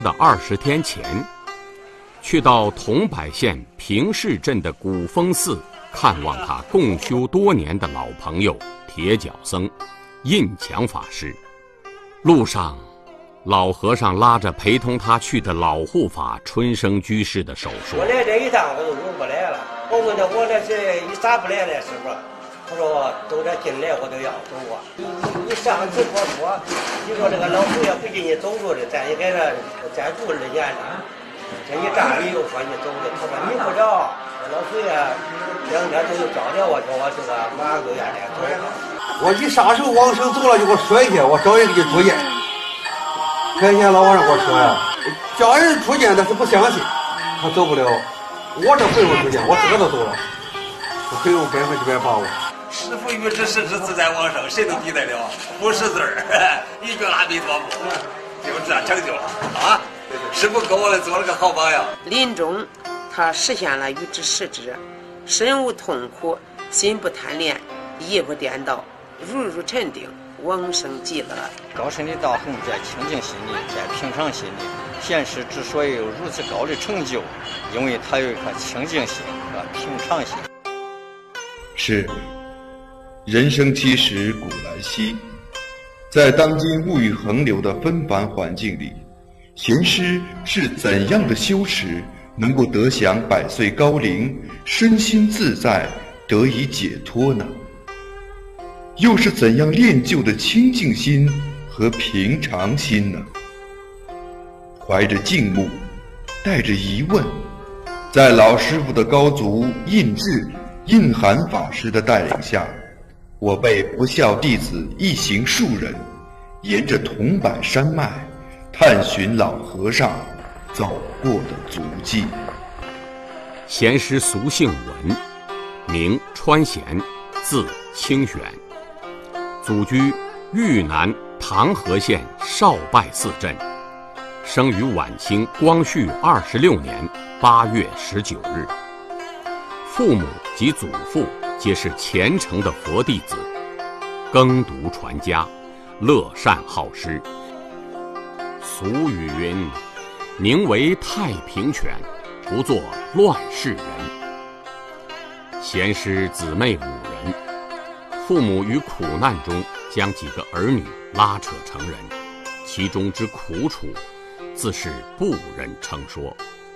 的20天前，去到桐柏县平市镇的古峰寺看望他共修多年的老朋友铁脚僧印强法师。路上，老和尚拉着陪同他去的老护法春生居士的手说：“ 我来这一趟我就用不来了。我问他我这是一咋不来了，师傅？他说都这进来我都要走啊。你上次说，你说这个老佛爷不进去走路的，咱也给他再住2年了。这一站你又说你走的，他说你不着，老佛爷2天都又找着我，说我这个马上就愿意走。 我一撒手往生走了，就给我摔下，我找人给出见。开天老和尚给我说呀，叫人出见他是不相信，他走不了。我这不用出见，我自个都走了，我很有100%把握。 师父欲知时至自在往生，谁能抵得了？不识字儿，一句阿弥陀佛，就这样成就了啊！师父给我来做了个好榜样。 临终，他实现了欲知时至，身无痛苦，心不贪恋，意不颠倒，如沉定，往生极乐。 高深的道行在清净心里，在平常心里。贤师之所以有如此高的成就，因为他有一颗清净心和平常心。 是。人生其实古来稀，在当今物欲横流的纷繁环境里，贤师是怎样的修持能够得享100岁高龄，身心自在，得以解脱呢？又是怎样练就的清净心和平常心呢？怀着敬慕，带着疑问，在老师傅的高足印智、印涵法师的带领下，我辈不孝弟子一行数人，沿着桐柏山脉，探寻老和尚走过的足迹。 贤师俗姓文，名川贤，字清玄，祖居豫南唐河县少拜寺镇，生于晚清光绪26年8月19日。父母及祖父皆是虔诚的佛弟子，耕读传家，乐善好施。俗语云：“宁为太平犬，不做乱世人。”贤师姊妹5人，父母于苦难中将几个儿女拉扯成人，其中之苦楚，自是不忍称说。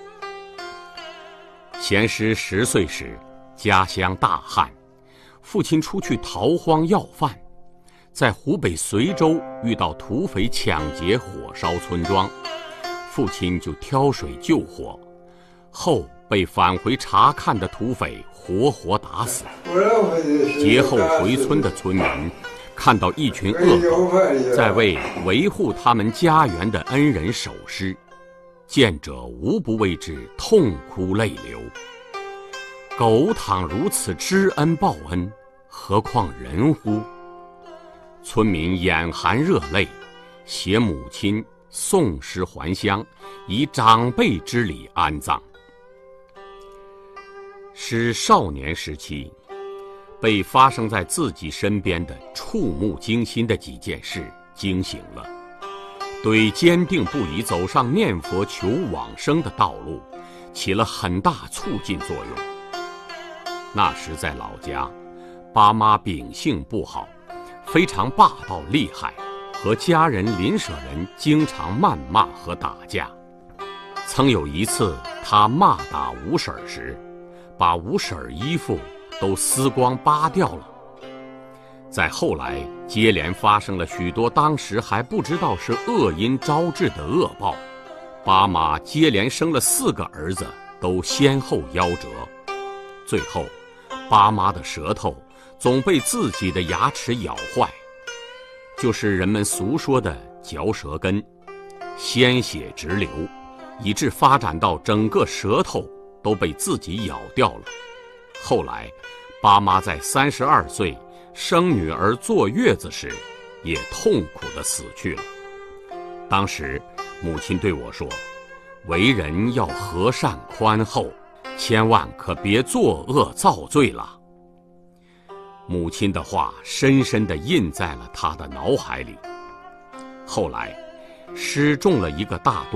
贤师10岁时，家乡大旱，父亲出去逃荒要饭，在湖北随州遇到土匪抢劫火烧村庄，父亲就挑水救火，后被返回查看的土匪活活打死。劫后回村的村民看到一群恶狗在为维护他们家园的恩人守尸，见者无不为之痛哭泪流。狗倘如此知恩报恩，何况人乎？村民眼含热泪，携母亲送尸还乡，以长辈之礼安葬。使少年时期被发生在自己身边的触目惊心的几件事惊醒了，对坚定不移走上念佛求往生的道路起了很大促进作用。那时在老家，爸妈秉性不好，非常霸道厉害，和家人邻舍人经常谩骂和打架。曾有一次他骂打五婶时，把五婶衣服都撕光扒掉了。再后来接连发生了许多当时还不知道是恶因招致的恶报，爸妈接连生了4个儿子，都先后夭折。最后爸妈的舌头总被自己的牙齿咬坏，就是人们俗说的嚼舌根，鲜血直流，以致发展到整个舌头都被自己咬掉了。后来爸妈在32岁生女儿坐月子时，也痛苦地死去了。当时母亲对我说，为人要和善宽厚，千万可别作恶造罪了。母亲的话深深地印在了他的脑海里。后来诗中了一个大